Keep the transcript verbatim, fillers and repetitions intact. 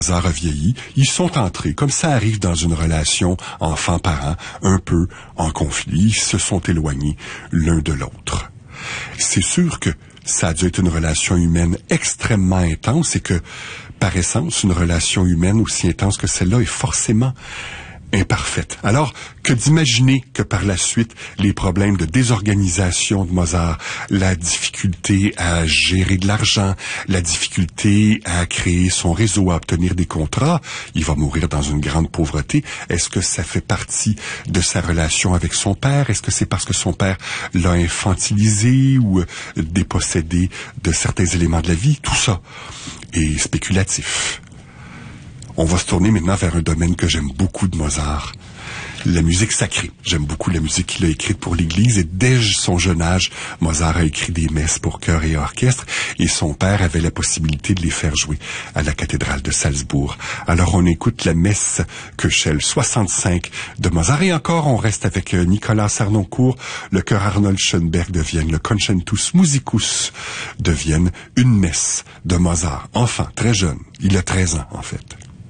Mozart a vieilli, ils sont entrés, comme ça arrive dans une relation enfant-parent, un peu en conflit, ils se sont éloignés l'un de l'autre. C'est sûr que ça a dû être une relation humaine extrêmement intense et que, par essence, une relation humaine aussi intense que celle-là est forcément imparfaite. Alors, que d'imaginer que par la suite, les problèmes de désorganisation de Mozart, la difficulté à gérer de l'argent, la difficulté à créer son réseau, à obtenir des contrats, il va mourir dans une grande pauvreté. Est-ce que ça fait partie de sa relation avec son père? Est-ce que c'est parce que son père l'a infantilisé ou dépossédé de certains éléments de la vie? Tout ça est spéculatif. On va se tourner maintenant vers un domaine que j'aime beaucoup de Mozart, la musique sacrée. J'aime beaucoup la musique qu'il a écrite pour l'Église et dès son jeune âge, Mozart a écrit des messes pour chœur et orchestre et son père avait la possibilité de les faire jouer à la cathédrale de Salzbourg. Alors on écoute la messe Köchel soixante-cinq de Mozart et encore on reste avec Nicolas Sarnoncourt, le chœur Arnold Schoenberg de Vienne, le Concentus Musicus de Vienne, une messe de Mozart, enfant, très jeune, il a treize ans en fait.